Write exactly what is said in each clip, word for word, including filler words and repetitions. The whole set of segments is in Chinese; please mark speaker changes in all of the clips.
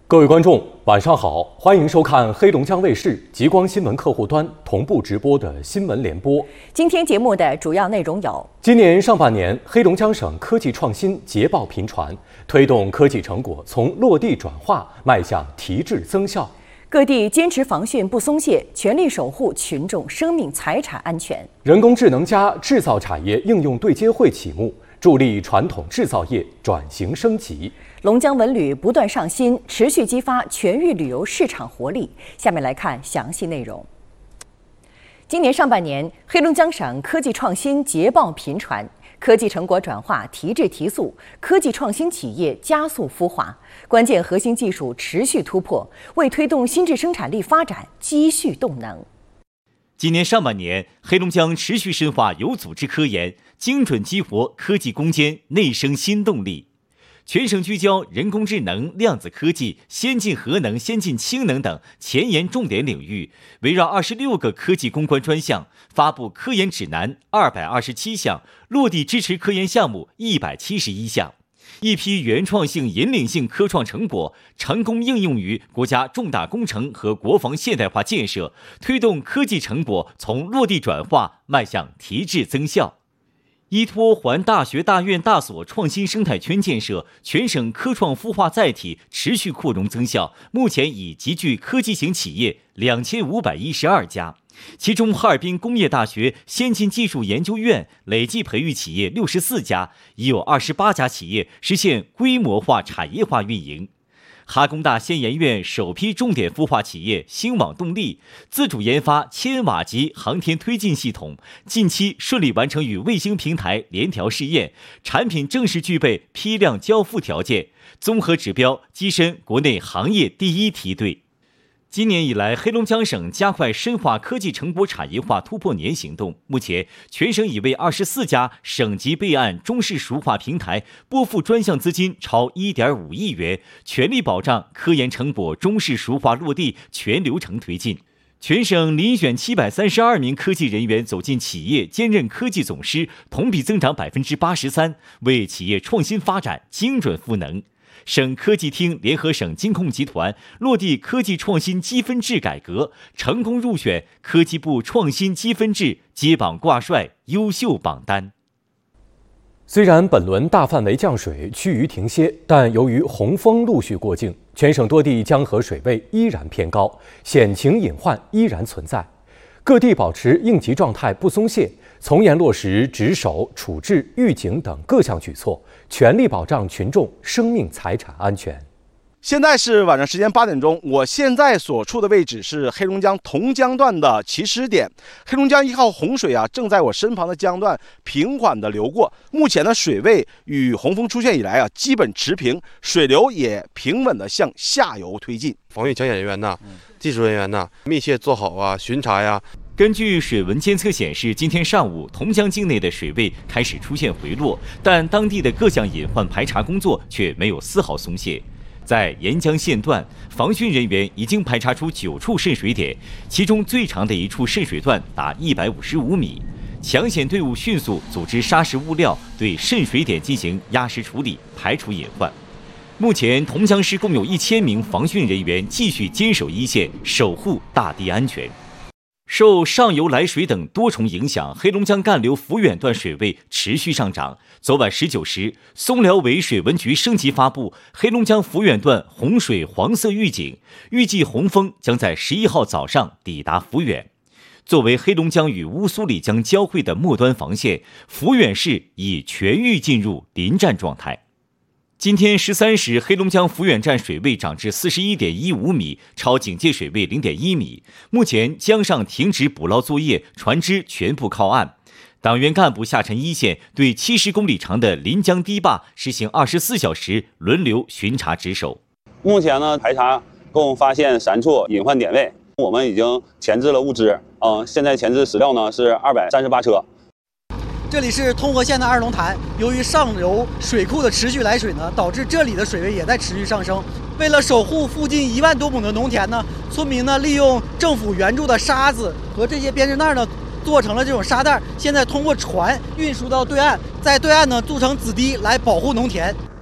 Speaker 1: 各位观众，晚上好，欢迎收看黑龙江卫视极光新闻客户端同步直播的新闻联播。
Speaker 2: 今天节目的主要内容有：
Speaker 1: 今年上半年，黑龙江省科技创新捷报频传，推动科技成果从落地转化迈向提质增效。
Speaker 2: 各地坚持防汛不松懈，全力守护群众生命财产安全。
Speaker 1: 人工智能加制造产业应用对接会启幕，助力传统制造业转型升级。
Speaker 2: 龙江文旅不断上新，持续激发全域旅游市场活力。下面来看详细内容。今年上半年，黑龙江省科技创新捷报频传，科技成果转化提质提速，科技创新企业加速孵化，关键核心技术持续突破，为推动新质生产力发展积蓄动能。
Speaker 3: 今年上半年，黑龙江持续深化有组织科研，精准激活科技攻坚，内生新动力。全省聚焦人工智能、量子科技、先进核能、先进氢能等前沿重点领域，围绕二十六个科技攻关专项，发布科研指南二百二十七项，落地支持科研项目一百七十一项。一批原创性、引领性科创成果成功应用于国家重大工程和国防现代化建设，推动科技成果从落地转化迈向提质增效。依托环大学、大院、大所创新生态圈建设，全省科创孵化载体持续扩容增效，目前已集聚科技型企业两千五百一十二家，其中哈尔滨工业大学先进技术研究院累计培育企业六十四家，已有二十八家企业实现规模化产业化运营。哈工大先研院首批重点孵化企业星网动力自主研发千瓦级航天推进系统，近期顺利完成与卫星平台联调试验，产品正式具备批量交付条件，综合指标跻身国内行业第一梯队。今年以来，黑龙江省加快深化科技成果产业化突破年行动。目前，全省已为二十四家省级备案中式熟化平台拨付专项资金超 一点五亿元，全力保障科研成果中式熟化落地全流程推进。全省遴选七百三十二名科技人员走进企业，兼任科技总师，同比增长百分之八十三，为企业创新发展精准赋能。省科技厅联合省金控集团落地科技创新积分制改革，成功入选科技部创新积分制接榜挂帅优秀榜单。
Speaker 1: 虽然本轮大范围降水趋于停歇，但由于洪峰陆续过境，全省多地江河水位依然偏高，险情隐患依然存在。各地保持应急状态不松懈，从严落实值守、处置、预警等各项举措，全力保障群众生命财产安全。
Speaker 4: 现在是晚上时间八点钟，我现在所处的位置是黑龙江同江段的起始点。黑龙江一号洪水啊，正在我身旁的江段平缓地流过。目前的水位与洪峰出现以来啊，基本持平，水流也平稳地向下游推进。
Speaker 5: 防御抢险人员呐，技术人员呐，密切做好啊巡查呀。
Speaker 3: 根据水文监测显示，今天上午同江境内的水位开始出现回落，但当地的各项隐患排查工作却没有丝毫松懈。在沿江县段，防汛人员已经排查出九处渗水点，其中最长的一处渗水段达一百五十五米。抢险队伍迅速组织砂石物料，对渗水点进行压实处理，排除隐患。目前，同江市共有一千名防汛人员继续坚守一线，守护大地安全。受上游来水等多重影响，黑龙江干流抚远段水位持续上涨。昨晚十九时，松辽委水文局升级发布黑龙江抚远段洪水黄色预警，预计洪峰将在十一号早上抵达抚远。作为黑龙江与乌苏里江交汇的末端防线，抚远市已全域进入临战状态。今天十三时，黑龙江抚远站水位涨至四十一点一五米，超警戒水位零点一米。目前江上停止捕捞作业，船只全部靠岸。党员干部下沉一线，对七十公里长的临江堤坝实行二十四小时轮流巡查值守。
Speaker 6: 目前呢，排查共发现三处隐患点位，我们已经前置了物资，嗯，现在前置史料呢是二百三十八车。
Speaker 7: 这里是通河县的二龙潭，由于上游水库的持续来水呢，导致这里的水位也在持续上升。为了守护附近一万多亩的农田呢，村民呢利用政府援助的沙子和这些编织袋呢，做成了这种沙袋，现在通过船运输到对岸，在对岸呢筑成子堤来保护农田。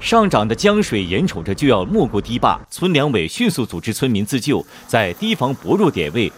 Speaker 3: 上涨的江水眼瞅着就要没过堤坝，村两委迅速组织村民自救，在堤防薄弱点位